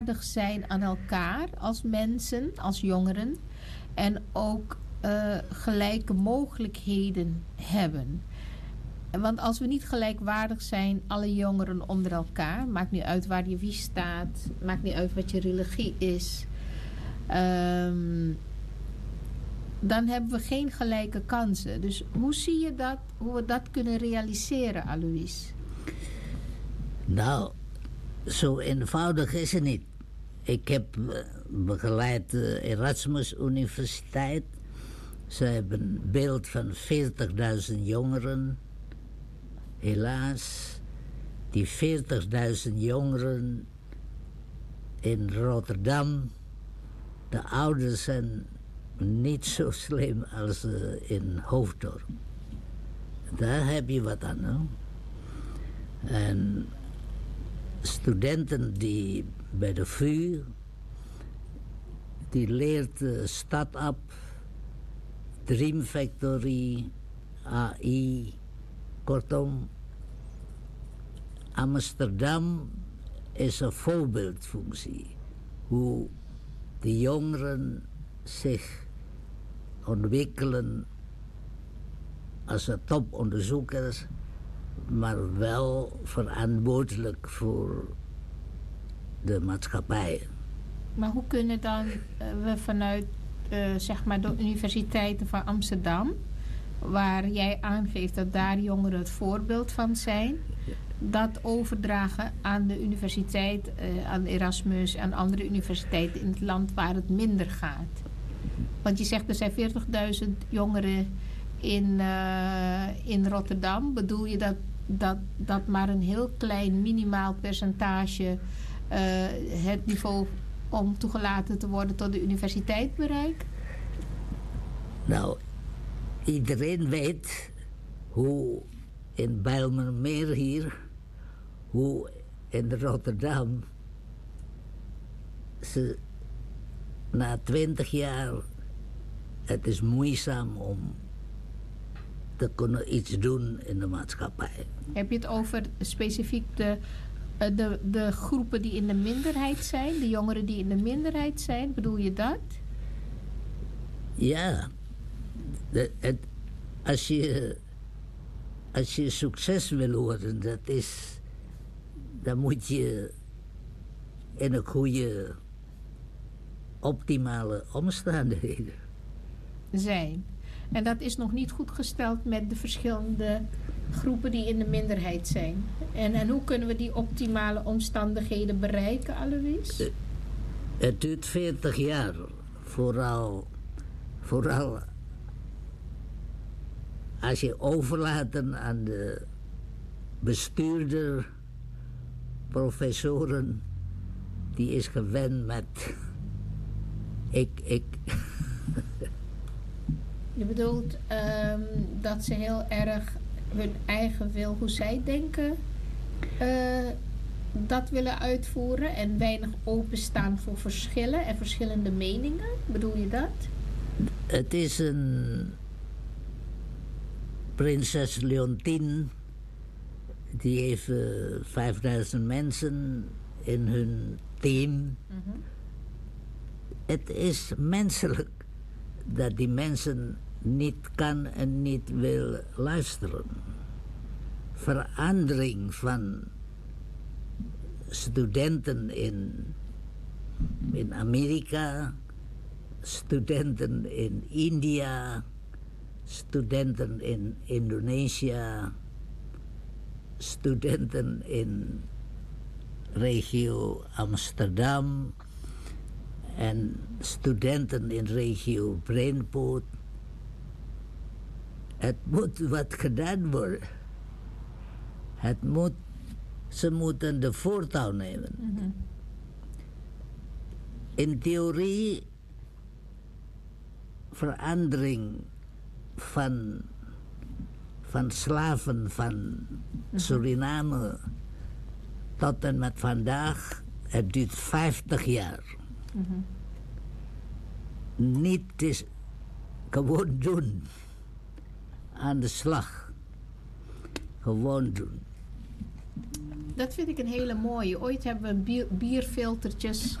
waardig zijn aan elkaar als mensen, als jongeren. En ook gelijke mogelijkheden hebben. Want als we niet gelijkwaardig zijn, alle jongeren onder elkaar, maakt niet uit waar je wie staat, maakt niet uit wat je religie is, dan hebben we geen gelijke kansen. Dus hoe zie je dat, hoe we dat kunnen realiseren, Alois? Nou, zo eenvoudig is het niet. Ik heb begeleid de Erasmus Universiteit. Ze hebben een beeld van 40.000 jongeren. Helaas, die 40.000 jongeren in Rotterdam, de ouders zijn niet zo slim als in Hoofddorp. Daar heb je wat aan, hè? En studenten die bij de VU, die leert de start-up, Dream Factory, AI, kortom. Amsterdam is een voorbeeldfunctie. Hoe de jongeren zich ontwikkelen als toponderzoekers, maar wel verantwoordelijk voor de maatschappij. Maar hoe kunnen dan we vanuit zeg maar de universiteiten van Amsterdam, waar jij aangeeft dat daar jongeren het voorbeeld van zijn, dat overdragen aan de universiteit, aan Erasmus, aan andere universiteiten in het land waar het minder gaat? Want je zegt er zijn 40.000 jongeren in Rotterdam. Bedoel je dat maar een heel klein minimaal percentage het niveau om toegelaten te worden tot de universiteit bereikt? Nou, iedereen weet hoe in Bijlmermeer hier, hoe in Rotterdam ze na 20 jaar, het is moeizaam om te kunnen iets doen in de maatschappij. Heb je het over specifiek de groepen die in de minderheid zijn, de jongeren die in de minderheid zijn, bedoel je dat? Ja, als je succes wil worden, dan moet je in een goede, optimale omstandigheden zijn. En dat is nog niet goed gesteld met de verschillende groepen die in de minderheid zijn. En hoe kunnen we die optimale omstandigheden bereiken, Alois? Het duurt 40 jaar. Vooral als je overlaat aan de bestuurder, professoren, die is gewend met ik. Je bedoelt dat ze heel erg hun eigen wil, hoe zij denken, dat willen uitvoeren en weinig openstaan voor verschillen en verschillende meningen? Bedoel je dat? Het is een prinses Leontien, die heeft 5000 mensen in hun team. Mm-hmm. Het is menselijk dat die mensen niet kan en niet wil luisteren. Verandering van studenten in Amerika, studenten in India, studenten in Indonesië, studenten in regio Amsterdam en studenten in regio Brainport. Het moet wat gedaan worden. Ze moeten de voortouw nemen. Mm-hmm. In theorie, verandering van slaven van Suriname tot en met vandaag, het duurt 50 jaar. Mm-hmm. Niet is gewoon doen. Aan de slag. Gewoon doen. Dat vind ik een hele mooie. Ooit hebben we bierfiltertjes